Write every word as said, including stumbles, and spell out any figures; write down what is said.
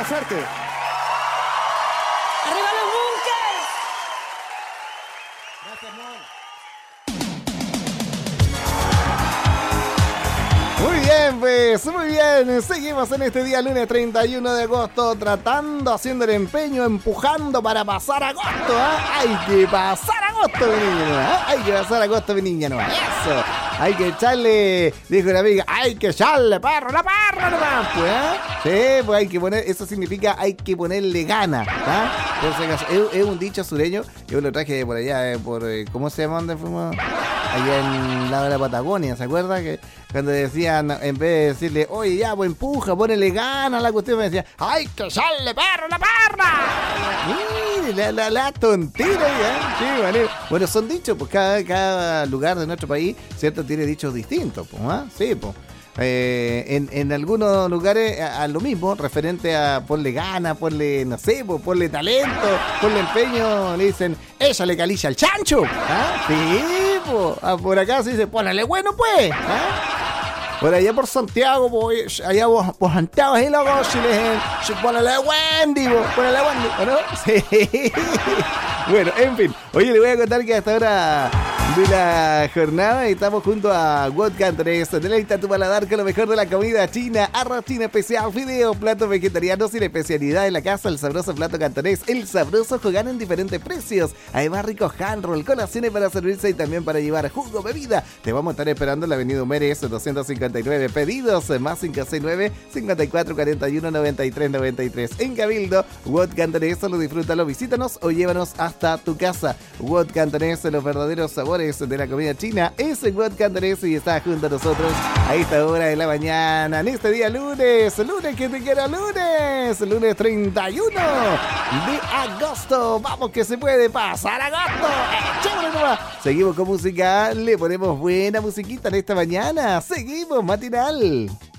Buena suerte. ¡Arriba los bunkers! Gracias, Mon. Muy bien, pues, muy bien. Seguimos en este día lunes treinta y uno de agosto, tratando, haciendo el empeño, empujando para pasar agosto, ¿eh? Hay que pasar agosto, mi niña, ¿eh? Hay que pasar agosto, mi niña, no, eso. Hay que echarle, dijo una amiga, hay que echarle perro, la perra nomás, pues, ¿eh? Sí, pues hay que poner, eso significa hay que ponerle gana, ¿ah? Por si acaso, es, es un dicho sureño, yo lo traje por allá, eh, por, eh, ¿cómo se llama? ¿Dónde fuimos? Allá en el lado de la Patagonia, ¿se acuerda? Que cuando decían, en vez de decirle, oye, ya, pues empuja, ponele gana a la cuestión, me decían, ¡ay, que sale perro, la perra! Mire, la, la, la tontera, ya. Sí, vale. Bueno, son dichos, pues cada, cada lugar de nuestro país, ¿cierto? Tiene dichos distintos, pues, ¿ah? Sí, pues. Eh, en, en algunos lugares a, a lo mismo, referente a ponle gana, ponle, no sé, pues, ponle talento, ponle empeño, le dicen, ella le caliza al chancho, ¿ah? Sí, pues, ah, por acá se dice, ponle bueno, pues, ¿ah? Por allá por Santiago, pues, allá por, por Santiago, ahí loco, si le dicen, ponle Wendy, pues, ponle Wendy, ¿o no? Sí. Bueno, en fin, oye, le voy a contar que hasta ahora de la jornada estamos junto a What Cantonés. Deleita tu paladar con lo mejor de la comida china. Arroz chino especial, fideos, platos vegetarianos sin especialidad en la casa. El sabroso plato cantonés, el sabroso jugar en diferentes precios. Además, rico hand roll, colaciones para servirse y también para llevar jugo, bebida. Te vamos a estar esperando en la avenida Humeres doscientos cincuenta y nueve. Pedidos más cinco seis nueve, cinco cuatro cuatro uno, nueve tres nueve tres. En Cabildo, What Cantonés, solo disfrútalo, visítanos o llévanos hasta tu casa. What Cantonés, los verdaderos sabores de la comida china, es en What Cantonés y está junto a nosotros a esta hora de la mañana, en este día lunes, lunes que te quiero lunes, lunes treinta y uno de agosto. Vamos que se puede pasar agosto. ¡Chévere nomás! Seguimos con música, le ponemos buena musiquita en esta mañana. Seguimos matinal.